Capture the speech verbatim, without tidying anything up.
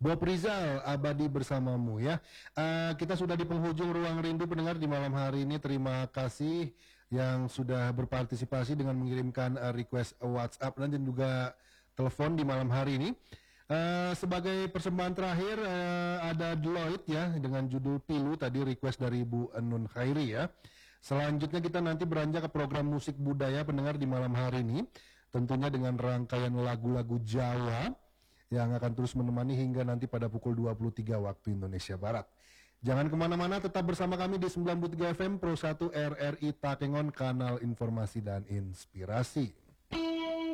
Bob Rizal, abadi bersamamu ya. Uh, kita sudah di penghujung ruang rindu pendengar di malam hari ini. Terima kasih yang sudah berpartisipasi dengan mengirimkan uh, request uh, WhatsApp dan juga telepon di malam hari ini. Uh, sebagai persembahan terakhir uh, ada Deloitte ya dengan judul Pilu, tadi request dari Bu Nun Khairi ya. Selanjutnya kita nanti beranjak ke program musik budaya pendengar di malam hari ini, tentunya dengan rangkaian lagu-lagu Jawa yang akan terus menemani hingga nanti pada pukul dua puluh tiga waktu Indonesia Barat. Jangan kemana-mana, tetap bersama kami di sembilan puluh tiga F M Pro satu R R I Takengon, kanal informasi dan inspirasi.